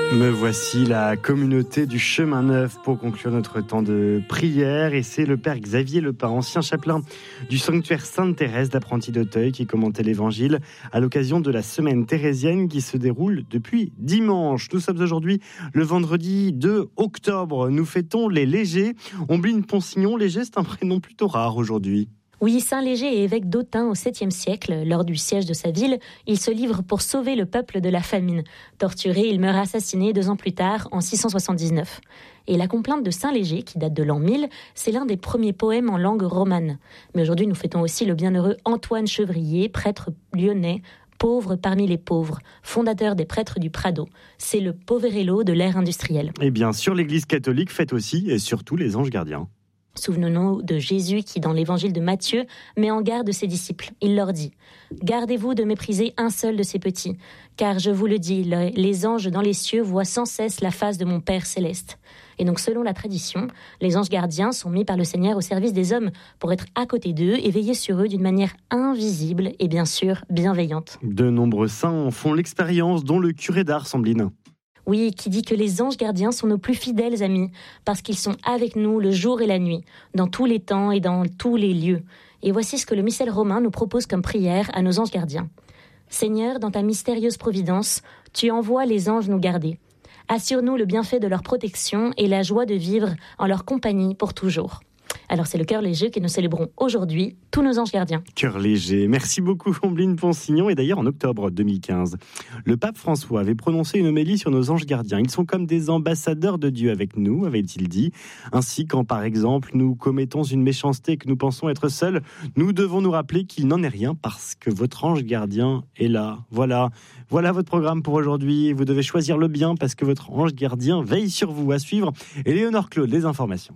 Me voici la communauté du Chemin Neuf pour conclure notre temps de prière. Et c'est le père Xavier Lepin, ancien chapelain du sanctuaire Sainte-Thérèse d'Apprentis d'Auteuil, qui commentait l'évangile à l'occasion de la semaine thérésienne qui se déroule depuis dimanche. Nous sommes aujourd'hui le vendredi 2 octobre. Nous fêtons les Légers. Ombline Ponsignon, Léger, c'est un prénom plutôt rare aujourd'hui. Oui, Saint Léger est évêque d'Autun au 7e siècle. Lors du siège de sa ville, il se livre pour sauver le peuple de la famine. Torturé, il meurt assassiné 2 ans plus tard, en 679. Et la complainte de Saint Léger, qui date de l'an 1000, c'est l'un des premiers poèmes en langue romane. Mais aujourd'hui, nous fêtons aussi le bienheureux Antoine Chevrier, prêtre lyonnais, pauvre parmi les pauvres, fondateur des prêtres du Prado. C'est le Poverello de l'ère industrielle. Et bien sûr, l'Église catholique fête aussi et surtout les anges gardiens. Souvenons-nous de Jésus qui, dans l'évangile de Matthieu, met en garde ses disciples. Il leur dit « Gardez-vous de mépriser un seul de ces petits, car je vous le dis, les anges dans les cieux voient sans cesse la face de mon Père céleste. » Et donc, selon la tradition, les anges gardiens sont mis par le Seigneur au service des hommes pour être à côté d'eux et veiller sur eux d'une manière invisible et bien sûr bienveillante. De nombreux saints en font l'expérience, dont le curé d'Ars, Ombline. Oui, qui dit que les anges gardiens sont nos plus fidèles amis, parce qu'ils sont avec nous le jour et la nuit, dans tous les temps et dans tous les lieux. Et voici ce que le missel romain nous propose comme prière à nos anges gardiens. Seigneur, dans ta mystérieuse providence, tu envoies les anges nous garder. Assure-nous le bienfait de leur protection et la joie de vivre en leur compagnie pour toujours. Alors c'est le cœur léger que nous célébrons aujourd'hui, tous nos anges gardiens. Cœur léger, merci beaucoup Ombline Ponsignon. Et d'ailleurs en octobre 2015, le pape François avait prononcé une homélie sur nos anges gardiens. Ils sont comme des ambassadeurs de Dieu avec nous, avait-il dit. Ainsi quand par exemple nous commettons une méchanceté et que nous pensons être seuls, nous devons nous rappeler qu'il n'en est rien parce que votre ange gardien est là. Voilà votre programme pour aujourd'hui. Vous devez choisir le bien parce que votre ange gardien veille sur vous. À suivre, Éléonore Claude, les informations.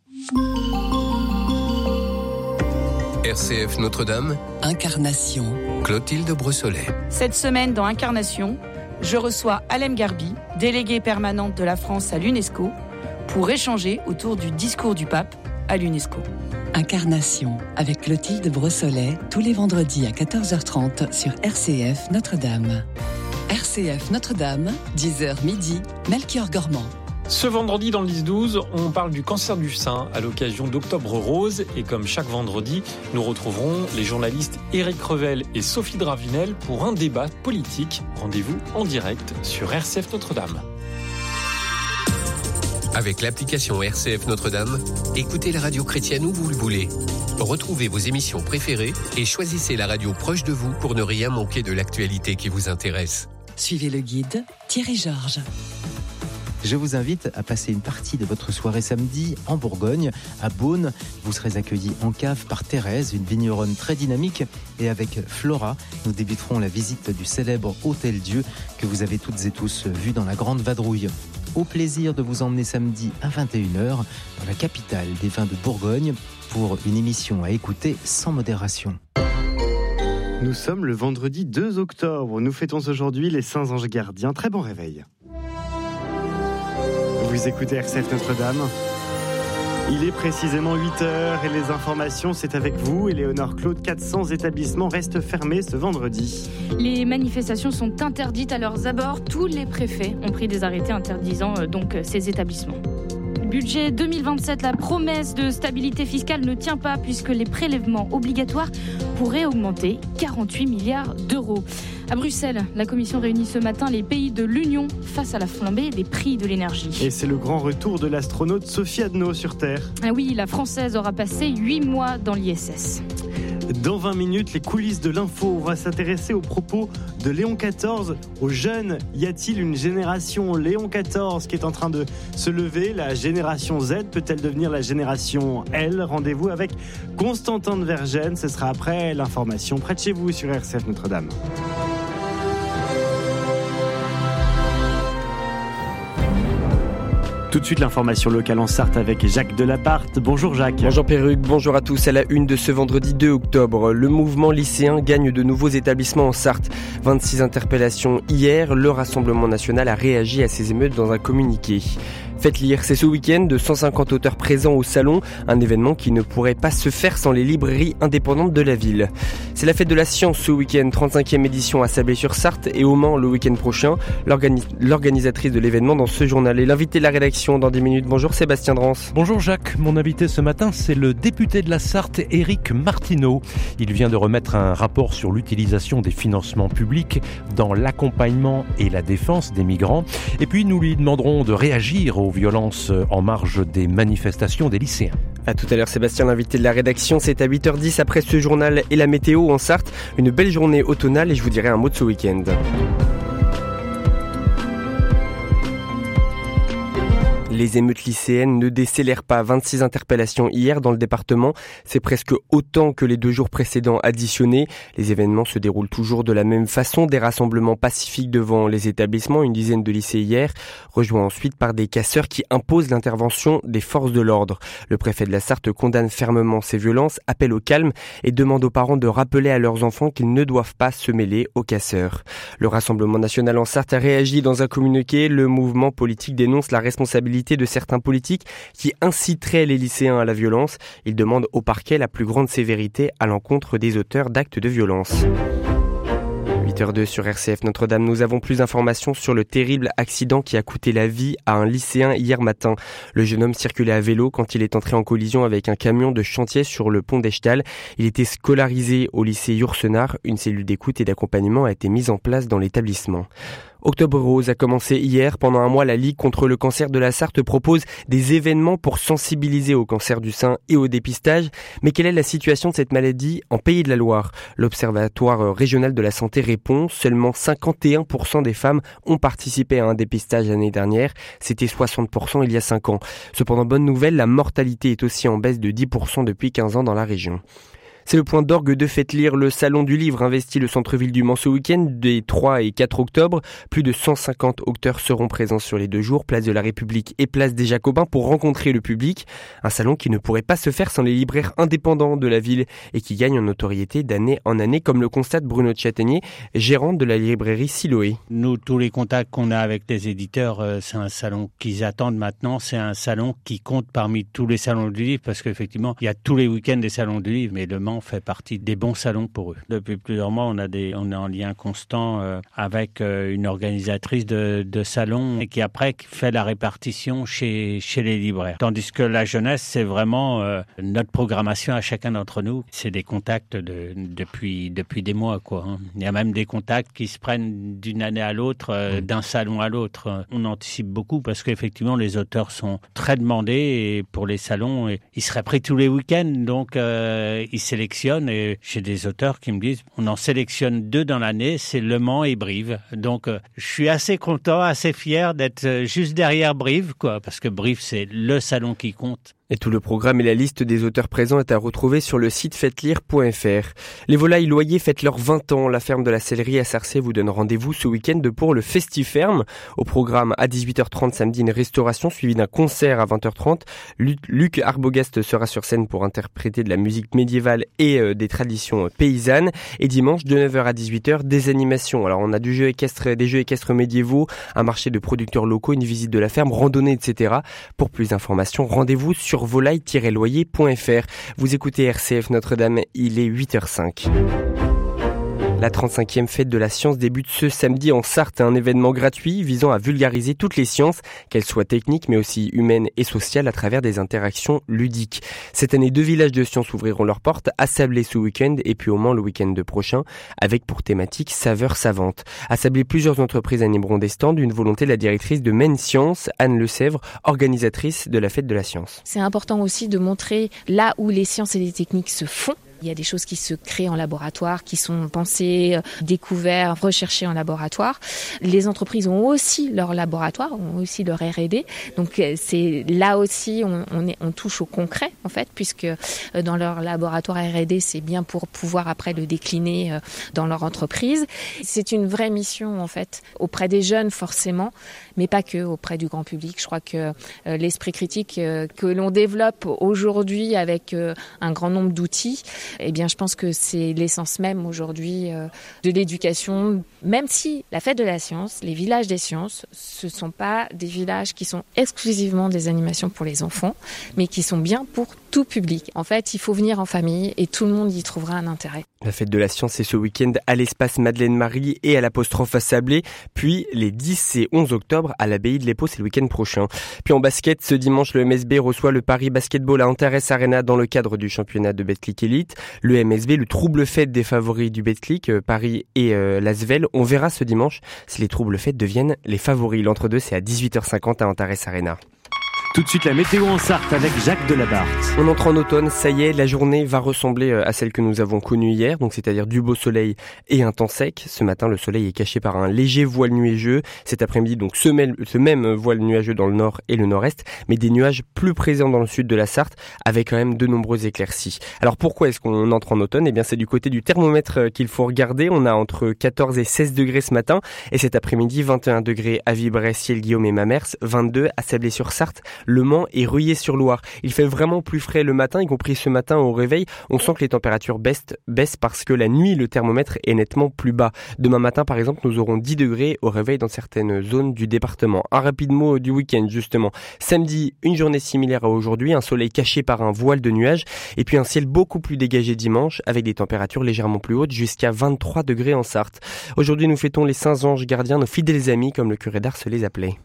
RCF Notre-Dame, Incarnation. Clotilde Brossolet. Cette semaine dans Incarnation, je reçois Alem Garbi, déléguée permanente de la France à l'UNESCO, pour échanger autour du discours du pape à l'UNESCO. Incarnation avec Clotilde Brossolet, tous les vendredis à 14h30 sur RCF Notre-Dame. RCF Notre-Dame, 10h midi, Melchior Gormand. Ce vendredi dans le 10-12, on parle du cancer du sein à l'occasion d'Octobre Rose. Et comme chaque vendredi, nous retrouverons les journalistes Éric Revel et Sophie Dravinel pour un débat politique. Rendez-vous en direct sur RCF Notre-Dame. Avec l'application RCF Notre-Dame, écoutez la radio chrétienne où vous le voulez. Retrouvez vos émissions préférées et choisissez la radio proche de vous pour ne rien manquer de l'actualité qui vous intéresse. Suivez le guide Thierry Georges. Je vous invite à passer une partie de votre soirée samedi en Bourgogne, à Beaune. Vous serez accueillis en cave par Thérèse, une vigneronne très dynamique. Et avec Flora, nous débuterons la visite du célèbre Hôtel-Dieu que vous avez toutes et tous vu dans la Grande Vadrouille. Au plaisir de vous emmener samedi à 21h dans la capitale des vins de Bourgogne pour une émission à écouter sans modération. Nous sommes le vendredi 2 octobre. Nous fêtons aujourd'hui les Saints Anges Gardiens. Très bon réveil. Vous écoutez RCF Notre-Dame. Il est précisément 8h et les informations, c'est avec vous, Éléonore Claude. 400 établissements restent fermés ce vendredi. Les manifestations sont interdites à leurs abords. Tous les préfets ont pris des arrêtés interdisant donc ces établissements. Budget 2027, la promesse de stabilité fiscale ne tient pas puisque les prélèvements obligatoires pourraient augmenter 48 milliards d'euros. À Bruxelles, la Commission réunit ce matin les pays de l'Union face à la flambée des prix de l'énergie. Et c'est le grand retour de l'astronaute Sophie Adno sur Terre. Ah oui, la Française aura passé 8 mois dans l'ISS. Dans 20 minutes, les coulisses de l'info. On va s'intéresser aux propos de Léon XIV. Aux jeunes, y a-t-il une génération Léon XIV qui est en train de se lever? La génération Z peut-elle devenir la génération L? Rendez-vous avec Constantin de Vergennes. Ce sera après l'information près de chez vous sur RCF Notre-Dame. Tout de suite, l'information locale en Sarthe avec Jacques Delaparte. Bonjour Jacques. Bonjour Perruque, bonjour à tous. À la une de ce vendredi 2 octobre, le mouvement lycéen gagne de nouveaux établissements en Sarthe. 26 interpellations hier, le Rassemblement national a réagi à ces émeutes dans un communiqué. Faites lire, c'est ce week-end de 150 auteurs présents au salon, un événement qui ne pourrait pas se faire sans les librairies indépendantes de la ville. C'est la fête de la science ce week-end, 35e édition à Sablé-sur-Sarthe et au Mans le week-end prochain. L'organisatrice de l'événement dans ce journal est l'invité de la rédaction dans 10 minutes. Bonjour Sébastien Drance. Bonjour Jacques, mon invité ce matin c'est le député de la Sarthe, Éric Martineau. Il vient de remettre un rapport sur l'utilisation des financements publics dans l'accompagnement et la défense des migrants. Et puis nous lui demanderons de réagir aux violences en marge des manifestations des lycéens. A tout à l'heure Sébastien, l'invité de la rédaction, c'est à 8h10 après ce journal et la météo en Sarthe. Une belle journée automnale et je vous dirai un mot de ce week-end. Les émeutes lycéennes ne décélèrent pas. 26 interpellations hier dans le département. C'est presque autant que les 2 jours précédents additionnés. Les événements se déroulent toujours de la même façon. Des rassemblements pacifiques devant les établissements, une dizaine de lycées hier, rejoints ensuite par des casseurs qui imposent l'intervention des forces de l'ordre. Le préfet de la Sarthe condamne fermement ces violences, appelle au calme et demande aux parents de rappeler à leurs enfants qu'ils ne doivent pas se mêler aux casseurs. Le Rassemblement national en Sarthe a réagi dans un communiqué. Le mouvement politique dénonce la responsabilité de certains politiques qui inciteraient les lycéens à la violence. Il demande au parquet la plus grande sévérité à l'encontre des auteurs d'actes de violence. 8h02 sur RCF Notre-Dame, nous avons plus d'informations sur le terrible accident qui a coûté la vie à un lycéen hier matin. Le jeune homme circulait à vélo quand il est entré en collision avec un camion de chantier sur le pont d'Echtal. Il était scolarisé au lycée Yourcenar. Une cellule d'écoute et d'accompagnement a été mise en place dans l'établissement. Octobre Rose a commencé hier. Pendant un mois, la Ligue contre le cancer de la Sarthe propose des événements pour sensibiliser au cancer du sein et au dépistage. Mais quelle est la situation de cette maladie en Pays de la Loire ? L'Observatoire régional de la santé répond. Seulement 51% des femmes ont participé à un dépistage l'année dernière. C'était 60% il y a 5 ans. Cependant, bonne nouvelle, la mortalité est aussi en baisse de 10% depuis 15 ans dans la région. C'est le point d'orgue de Faites lire. Le salon du livre investit le centre-ville du Mans ce week-end des 3 et 4 octobre. Plus de 150 auteurs seront présents sur les 2 jours, place de la République et place des Jacobins pour rencontrer le public. Un salon qui ne pourrait pas se faire sans les libraires indépendants de la ville et qui gagne en notoriété d'année en année, comme le constate Bruno Châtaignier, gérante de la librairie Siloé. Nous, tous les contacts qu'on a avec les éditeurs, c'est un salon qu'ils attendent maintenant. C'est un salon qui compte parmi tous les salons du livre parce qu'effectivement, il y a tous les week-ends des salons du livre, mais le Mans fait partie des bons salons pour eux. Depuis plusieurs mois, on est en lien constant avec une organisatrice de salons et qui après fait la répartition chez les libraires. Tandis que la jeunesse, c'est vraiment notre programmation à chacun d'entre nous. C'est des contacts depuis des mois, quoi. Il y a même des contacts qui se prennent d'une année à l'autre, d'un salon à l'autre. On anticipe beaucoup parce qu'effectivement, les auteurs sont très demandés et pour les salons, ils seraient pris tous les week-ends, donc ils sélectionnent. Et j'ai des auteurs qui me disent on en sélectionne 2 dans l'année, c'est Le Mans et Brive. Donc je suis assez content, assez fier d'être juste derrière Brive, quoi, parce que Brive c'est le salon qui compte. Et tout le programme et la liste des auteurs présents est à retrouver sur le site faites-lire.fr. Les volailles Loyer fêtent leurs 20 ans. La ferme de la Sellerie à Sarcey vous donne rendez-vous ce week-end pour le Festiferme. Au programme à 18h30 samedi, une restauration suivie d'un concert à 20h30. Luc Arbogast sera sur scène pour interpréter de la musique médiévale et des traditions paysannes. Et dimanche de 9h à 18h, des animations. Alors on a des jeux équestres médiévaux, un marché de producteurs locaux, une visite de la ferme, randonnée, etc. Pour plus d'informations, rendez-vous sur volaille-loyer.fr. Vous écoutez RCF Notre-Dame, il est 8h05. La 35e fête de la science débute ce samedi en Sarthe, un événement gratuit visant à vulgariser toutes les sciences, qu'elles soient techniques mais aussi humaines et sociales à travers des interactions ludiques. Cette année, 2 villages de sciences ouvriront leurs portes, à Sablé ce week-end et puis au Mans le week-end prochain, avec pour thématique saveurs savantes. À Sablé, plusieurs entreprises animeront des stands, une volonté de la directrice de Maine Science, Anne Lesèvre, organisatrice de la fête de la science. C'est important aussi de montrer là où les sciences et les techniques se font. Il y a des choses qui se créent en laboratoire, qui sont pensées, découvertes, recherchées en laboratoire. Les entreprises ont aussi leur laboratoire, ont aussi leur R&D. Donc c'est là aussi on touche au concret en fait, puisque dans leur laboratoire R&D, c'est bien pour pouvoir après le décliner dans leur entreprise. C'est une vraie mission en fait auprès des jeunes forcément, mais pas que auprès du grand public. Je crois que l'esprit critique que l'on développe aujourd'hui avec un grand nombre d'outils Eh bien, je pense que c'est l'essence même aujourd'hui de l'éducation, même si la fête de la science, les villages des sciences, ce ne sont pas des villages qui sont exclusivement des animations pour les enfants, mais qui sont bien pour tout public. En fait, il faut venir en famille et tout le monde y trouvera un intérêt. La fête de la science est ce week-end à l'espace Madeleine-Marie et à l'apostrophe à Sablé, puis les 10 et 11 octobre à l'abbaye de l'Épau, c'est le week-end prochain. Puis en basket, ce dimanche, le MSB reçoit le Paris Basketball à Antares Arena dans le cadre du championnat de Betclic Elite. Le MSB, le trouble fête des favoris du Betclic, Paris et l'Asvel. On verra ce dimanche si les troubles fêtes deviennent les favoris. L'entre-deux, c'est à 18h50 à Antares Arena. Tout de suite, la météo en Sarthe avec Jacques Delabarthe. On entre en automne, ça y est, la journée va ressembler à celle que nous avons connue hier, donc c'est-à-dire du beau soleil et un temps sec. Ce matin, le soleil est caché par un léger voile nuageux. Cet après-midi, donc, ce même voile nuageux dans le nord et le nord-est, mais des nuages plus présents dans le sud de la Sarthe, avec quand même de nombreuses éclaircies. Alors pourquoi est-ce qu'on entre en automne ? Eh bien, c'est du côté du thermomètre qu'il faut regarder. On a entre 14 et 16 degrés ce matin, et cet après-midi, 21 degrés à Vibresse, Ciel-Guillaume et Mamers, 22 à Sablé-sur-Sarthe, Le Mans et Ruillé-sur-Loire. Il fait vraiment plus frais le matin, y compris ce matin au réveil. On sent que les températures baissent parce que la nuit, le thermomètre est nettement plus bas. Demain matin, par exemple, nous aurons 10 degrés au réveil dans certaines zones du département. Un rapide mot du week-end, justement. Samedi, une journée similaire à aujourd'hui, un soleil caché par un voile de nuages, et puis un ciel beaucoup plus dégagé dimanche, avec des températures légèrement plus hautes, jusqu'à 23 degrés en Sarthe. Aujourd'hui, nous fêtons les saints anges gardiens, nos fidèles amis, comme le curé d'Ars les appelait.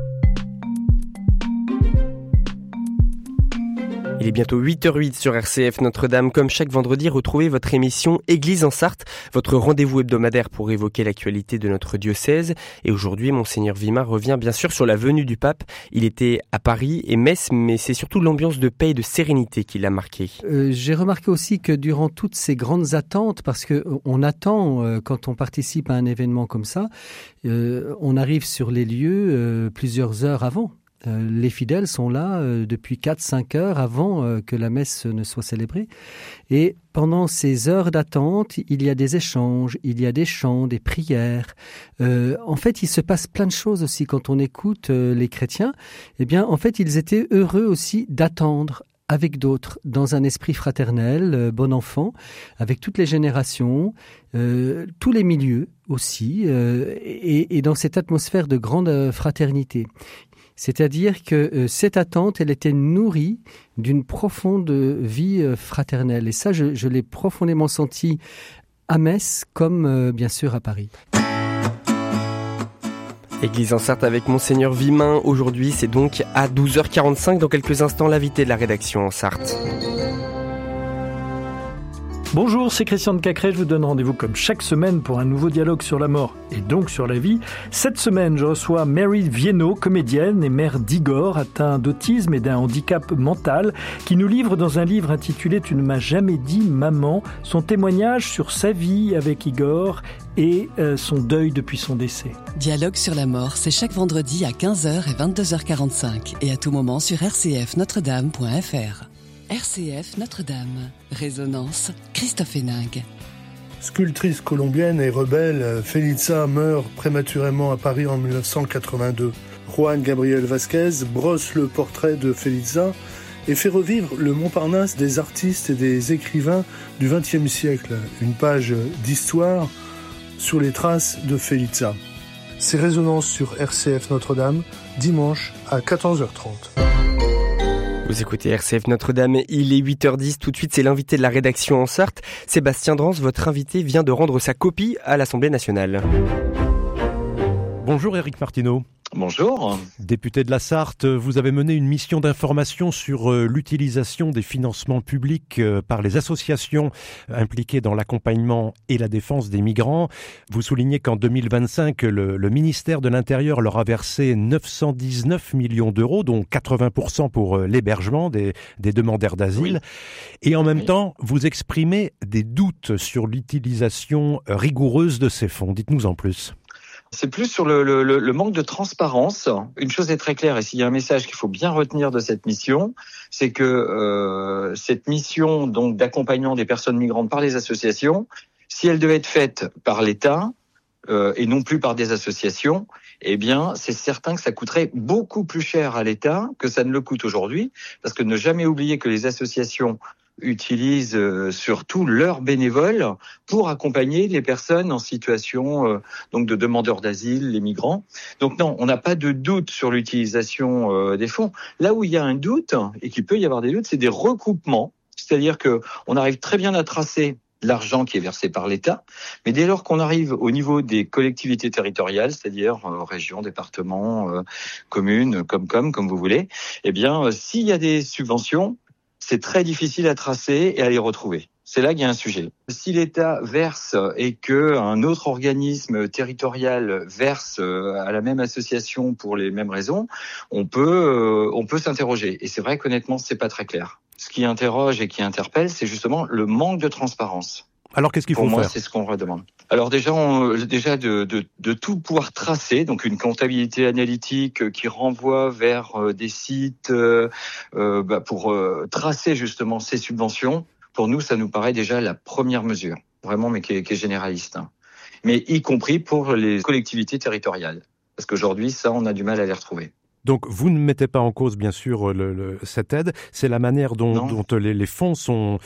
Il est bientôt 8h08 sur RCF Notre-Dame. Comme chaque vendredi, retrouvez votre émission Église en Sarthe, votre rendez-vous hebdomadaire pour évoquer l'actualité de notre diocèse. Et aujourd'hui, Monseigneur Vimard revient bien sûr sur la venue du pape. Il était à Paris et Metz, mais c'est surtout l'ambiance de paix et de sérénité qui l'a marqué. J'ai remarqué aussi que durant toutes ces grandes attentes, parce qu'on attend quand on participe à un événement comme ça, on arrive sur les lieux plusieurs heures avant. Les fidèles sont là depuis 4-5 heures avant que la messe ne soit célébrée. Et pendant ces heures d'attente, il y a des échanges, il y a des chants, des prières. En fait, il se passe plein de choses aussi quand on écoute les chrétiens. Eh bien, en fait, ils étaient heureux aussi d'attendre avec d'autres, dans un esprit fraternel, bon enfant, avec toutes les générations, tous les milieux aussi, et dans cette atmosphère de grande fraternité. C'est-à-dire que cette attente, elle était nourrie d'une profonde vie fraternelle. Et ça, je l'ai profondément senti à Metz, comme bien sûr à Paris. Église en Sarthe avec Monseigneur Vimin. Aujourd'hui, c'est donc à 12h45. Dans quelques instants, l'invité de la rédaction en Sarthe. Bonjour, c'est Christian de Cacré, je vous donne rendez-vous comme chaque semaine pour un nouveau dialogue sur la mort et donc sur la vie. Cette semaine, je reçois Mary Viennot, comédienne et mère d'Igor, atteint d'autisme et d'un handicap mental, qui nous livre dans un livre intitulé « Tu ne m'as jamais dit, maman », son témoignage sur sa vie avec Igor et son deuil depuis son décès. Dialogue sur la mort, c'est chaque vendredi à 15h et 22h45 et à tout moment sur rcfnotredame.fr. RCF Notre-Dame. Résonance, Christophe Héningue. Sculptrice colombienne et rebelle, Felitza meurt prématurément à Paris en 1982. Juan Gabriel Vasquez brosse le portrait de Felitza et fait revivre le Montparnasse des artistes et des écrivains du XXe siècle. Une page d'histoire sur les traces de Felitza. C'est Résonance sur RCF Notre-Dame, dimanche à 14h30. Vous écoutez RCF Notre-Dame, il est 8h10, tout de suite c'est l'invité de la rédaction en Sarthe. Sébastien Drance, votre invité vient de rendre sa copie à l'Assemblée nationale. Bonjour Éric Martineau. Bonjour. Député de la Sarthe, vous avez mené une mission d'information sur l'utilisation des financements publics par les associations impliquées dans l'accompagnement et la défense des migrants. Vous soulignez qu'en 2025, le ministère de l'Intérieur leur a versé 919 millions d'euros, dont 80% pour l'hébergement des demandeurs d'asile. Oui. Et en même temps, vous exprimez des doutes sur l'utilisation rigoureuse de ces fonds. Dites-nous en plus. C'est plus sur le manque de transparence. Une chose est très claire, et s'il y a un message qu'il faut bien retenir de cette mission, c'est que cette mission donc d'accompagnement des personnes migrantes par les associations, si elle devait être faite par l'État et non plus par des associations, eh bien, c'est certain que ça coûterait beaucoup plus cher à l'État que ça ne le coûte aujourd'hui, parce que ne jamais oublier que les associations utilisent surtout leurs bénévoles pour accompagner les personnes en situation donc de demandeurs d'asile, les migrants. Donc non, on n'a pas de doute sur l'utilisation des fonds. Là où il y a un doute, et qu'il peut y avoir des doutes, c'est des recoupements. C'est-à-dire qu'on arrive très bien à tracer l'argent qui est versé par l'État, mais dès lors qu'on arrive au niveau des collectivités territoriales, c'est-à-dire régions, départements, communes, comme vous voulez, eh bien, s'il y a des subventions, c'est très difficile à tracer et à les retrouver. C'est là qu'il y a un sujet. Si l'État verse et que un autre organisme territorial verse à la même association pour les mêmes raisons, on peut s'interroger. Et c'est vrai qu'honnêtement, c'est pas très clair. Ce qui interroge et qui interpelle, c'est justement le manque de transparence. Alors qu'est-ce qu'il faut faire ? Pour moi, faire ? c'est ce qu'on redemande. Alors déjà de tout pouvoir tracer, donc une comptabilité analytique qui renvoie vers des sites pour tracer justement ces subventions. Pour nous, ça nous paraît déjà la première mesure, vraiment, mais qui est généraliste. Mais y compris pour les collectivités territoriales, parce qu'aujourd'hui, ça, on a du mal à les retrouver. Donc, vous ne mettez pas en cause, bien sûr, cette aide. C'est la manière dont les fonds sont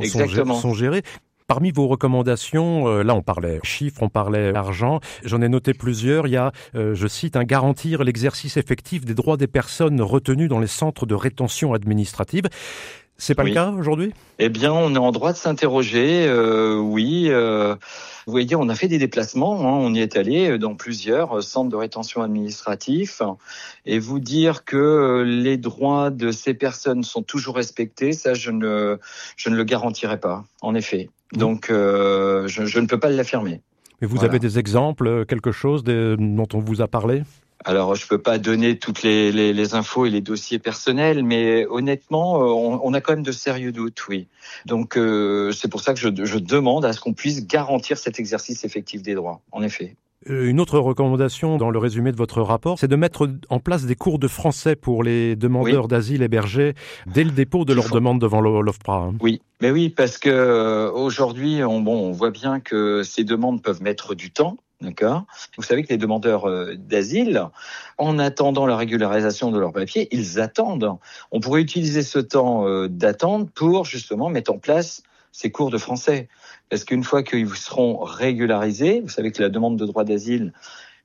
gérés. Parmi vos recommandations, là on parlait chiffres, on parlait argent, j'en ai noté plusieurs. Il y a, je cite, garantir l'exercice effectif des droits des personnes retenues dans les centres de rétention administrative. C'est pas le cas aujourd'hui ? Eh bien, on est en droit de s'interroger, oui. Vous voyez, on a fait des déplacements, on y est allé dans plusieurs centres de rétention administratifs, et vous dire que les droits de ces personnes sont toujours respectés, ça je ne le garantirai pas, en effet. Donc, je ne peux pas l'affirmer. Mais vous avez des exemples, quelque chose dont on vous a parlé ? Alors, je peux pas donner toutes les infos et les dossiers personnels, mais honnêtement, on a quand même de sérieux doutes, oui. Donc, c'est pour ça que je demande à ce qu'on puisse garantir cet exercice effectif des droits, en effet. Une autre recommandation dans le résumé de votre rapport, c'est de mettre en place des cours de français pour les demandeurs d'asile hébergés dès le dépôt de leur demande devant l'OFPRA. Oui, mais oui, parce que aujourd'hui, on voit bien que ces demandes peuvent mettre du temps. D'accord. Vous savez que les demandeurs d'asile, en attendant la régularisation de leurs papiers, ils attendent. On pourrait utiliser ce temps d'attente pour justement mettre en place ces cours de français. Parce qu'une fois qu'ils seront régularisés, vous savez que la demande de droit d'asile,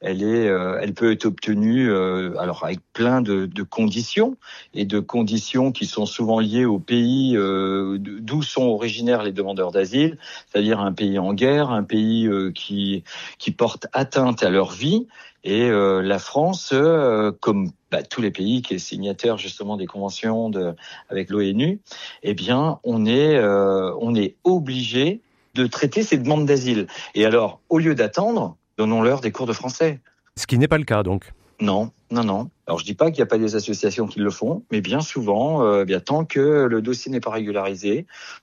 elle peut être obtenue alors avec plein de conditions, et de conditions qui sont souvent liées au pays d'où sont originaires les demandeurs d'asile, c'est-à-dire un pays en guerre, un pays qui porte atteinte à leur vie. Et la France, comme tous les pays qui est signataire justement des conventions avec l'ONU, eh bien on est obligé de traiter ces demandes d'asile. Et alors, au lieu d'attendre, donnons-leur des cours de français. Ce qui n'est pas le cas, donc. Non. Alors, je dis pas qu'il n'y a pas des associations qui le font, mais bien souvent, tant que le dossier n'est pas régularisé,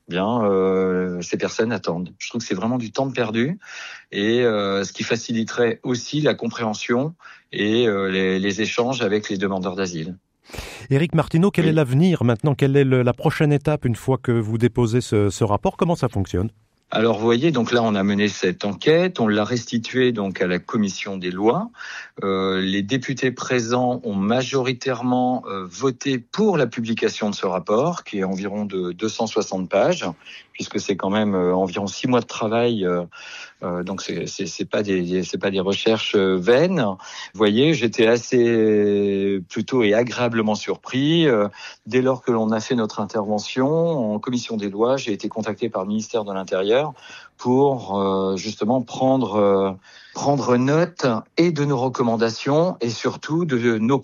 ces personnes attendent. Je trouve que c'est vraiment du temps perdu, et ce qui faciliterait aussi la compréhension et les échanges avec les demandeurs d'asile. Éric Martineau, quel est l'avenir maintenant ? Quelle est la prochaine étape une fois que vous déposez ce rapport ? Comment ça fonctionne ? Alors, vous voyez, donc là, on a mené cette enquête, on l'a restituée donc à la commission des lois. Les députés présents ont majoritairement voté pour la publication de ce rapport, qui est environ de 260 pages, puisque c'est quand même environ 6 mois de travail. Donc c'est pas des recherches vaines. Vous voyez, j'étais assez plutôt et agréablement surpris. Dès lors que l'on a fait notre intervention en commission des lois, j'ai été contacté par le ministère de l'Intérieur pour justement prendre note et de nos recommandations et surtout de nos